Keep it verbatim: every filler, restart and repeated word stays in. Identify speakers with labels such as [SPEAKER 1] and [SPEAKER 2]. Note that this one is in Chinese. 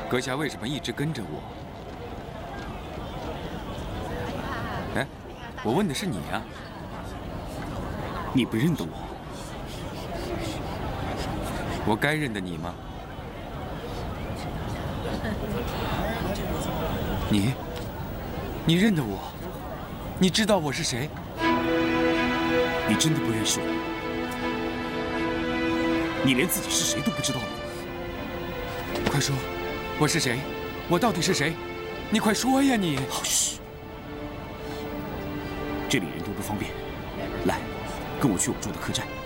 [SPEAKER 1] 阁下为什么一直跟着我？哎，我问的是你啊。
[SPEAKER 2] 你不认得我？
[SPEAKER 1] 我该认得你吗？你，你认得我？你知道我是谁？
[SPEAKER 2] 你真的不认识我？你连自己是谁都不知道吗？
[SPEAKER 1] 快说，我是谁？我到底是谁？你快说呀你！
[SPEAKER 2] 好，嘘，这里人多不方便。来，跟我去我住的客栈。